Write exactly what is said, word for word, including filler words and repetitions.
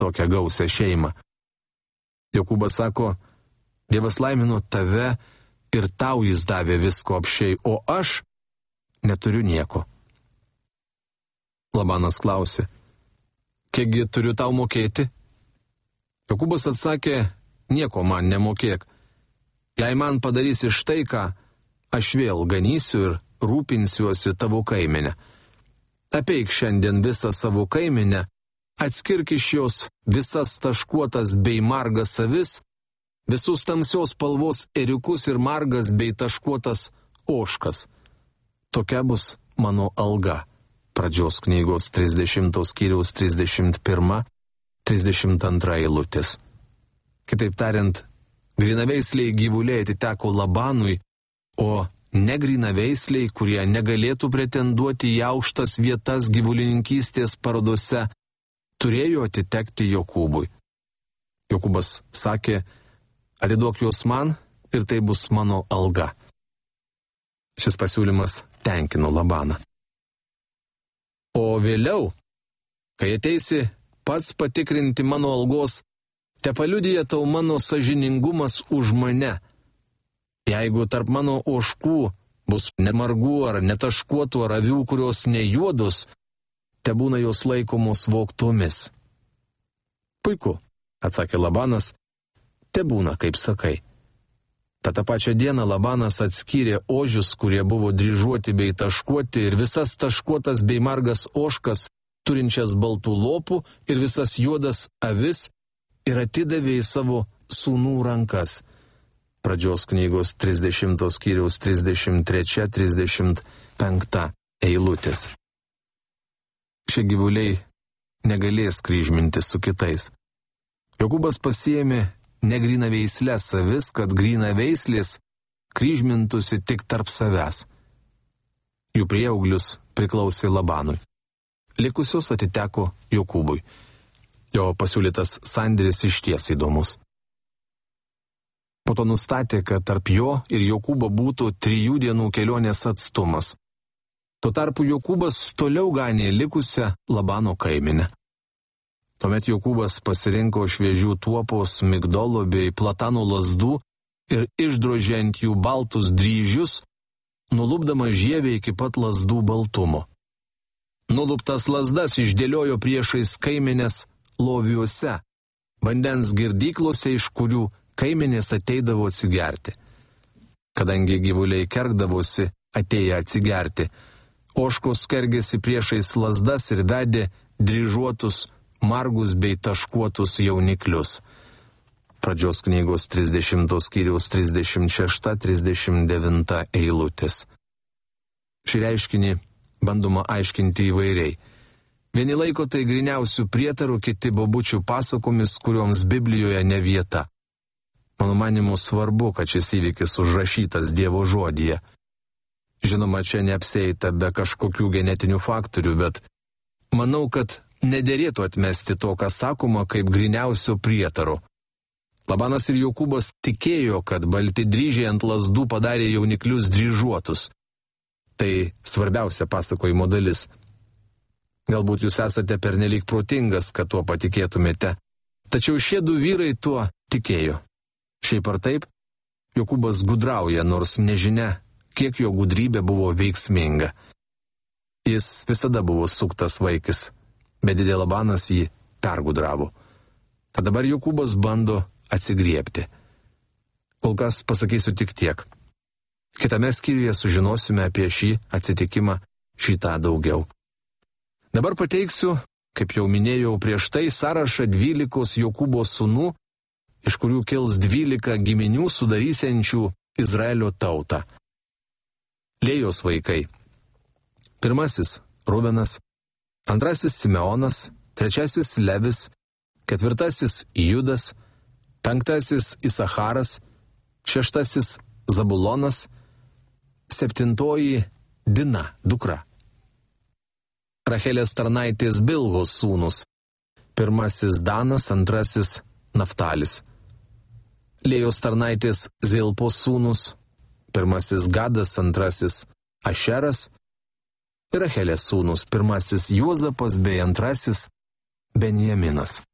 tokią gausią šeimą. Jokūbas sako, Dievas laimino tave ir tau jis davė visko apsčiai, o aš neturiu nieko. Labanas klausė, kiekgi turiu tau mokėti? Jokūbas atsakė, nieko man nemokėk. Jei man padarysi štai ką, aš vėl ganysiu ir rūpinsiuosi tavo kaimenę. Apeik šiandien visą savo kaimenę, atskirk iš jos visas taškuotas bei margas avis, visus tamsios spalvos ėriukus ir margas bei taškuotas ožkas. Tokia bus mano alga. Pradžios knygos trisdešimtos skyriaus trisdešimt pirma trisdešimt antra eilutės. Kitaip tariant, grynaveisliai gyvuliai atiteko Labanui, o negrynaveisliai, kurie negalėtų pretenduoti į aukštas vietas gyvulininkystės parodose, turėjo atitekti Jokūbui. Jokūbas sakė, atiduok juos man ir tai bus mano alga. Šis pasiūlymas tenkino Labaną. O vėliau, kai ateisi pats patikrinti mano algos, te paliudija tau mano sąžiningumas už mane. Jeigu tarp mano ožkų bus nemargų ar netaškuotų ar avių, kurios nejuodos, te būna jos laikomos vogtomis. Puiku, atsakė Labanas, te būna, kaip sakai. Tad tą pačią dieną Labanas atskyrė ožius, kurie buvo dryžuoti bei taškuoti, ir visas taškuotas bei margas ožkas, turinčias baltų lopų, ir visas juodas avis, ir atidavė į savo sūnų rankas. Pradžios knygos trisdešimtos skyriaus trisdešimt trečia trisdešimt penkta eilutės. Šie gyvuliai negalės kryžminti su kitais. Jokūbas pasiėmė negrynaveisles avis, kad grynaveislės kryžmintųsi tik tarp savęs. Jų prieauglius priklausė Labanui. Likusius atiteko Jokūbui. Jo pasiūlytas sandėris išties įdomus. Po to nustatė, kad tarp jo ir Jokūbo būtų trijų dienų kelionės atstumas. Tuo tarpu Jokūbas toliau ganė likusią Labano kaimenę. Tuomet Jokūbas pasirinko šviežių tuopos, migdolo bei platano lazdų ir išdrožė ant jų baltus dryžius, nulupdama žievę iki pat lazdų baltumo. Nuluptas lazdas išdėliojo priešais kaimenės loviuose, vandens girdyklose, iš kurių kaimenės ateidavo atsigerti. Kadangi gyvuliai kergdavosi, atėję atsigerti, ožkos kergėsi priešais lazdas ir vedė dryžuotus, margus bei taškuotus jauniklius. Pradžios knygos trisdešimtos skyriaus trisdešimt šešta trisdešimt devinta eilutės. Šį reiškinį bandoma aiškinti įvairiai. Vieni laiko tai gryniausių prietarų, kiti bobučių pasakomis, kurioms Biblijoje ne vieta. Mano manimu svarbu, kad šis įvykis užrašytas Dievo žodyje. Žinoma, čia neapsieita be kažkokių genetinių faktorių, bet manau, kad nederėtų atmesti to, kas sakoma, kaip gryniausio prietaro. Labanas ir Jokūbas tikėjo, kad balti dryžiai ant lazdų padarė jauniklius dryžuotus. Tai svarbiausia pasakojimo dalis. Galbūt jūs esate pernelyg protingas, kad tuo patikėtumėte. Tačiau šie du vyrai tuo tikėjo. Šiaip ar taip, Jokūbas gudrauja, nors nežinia, kiek jo gudrybė buvo veiksminga. Jis visada buvo suktas vaikis, bet didė Labanas jį pergudravo. Tad dabar Jokūbas bando atsigriebti. Kol kas pasakysiu tik tiek. Kitame skyriuje sužinosime apie šį atsitikimą šitą daugiau. Dabar pateiksiu, kaip jau minėjau prieš tai, sąrašą dvylikos Jokūbo sūnų, iš kurių kils dvylika giminių sudarysiančių Izraelio tautą. Lėjos vaikai. Pirmasis Rubenas, antrasis Simeonas, trečiasis Levis, ketvirtasis Judas, penktasis Isacharas, šeštasis Zabulonas, septintoji Dina, dukra. Rachelės tarnaitės Bilhos sūnus, pirmasis Danas, antrasis Naftalis. Lėjos tarnaitės Zilpos sūnus, pirmasis Gadas, antrasis Ašeras, ir Rachelės sūnus, pirmasis Juozapas bei antrasis Benjaminas.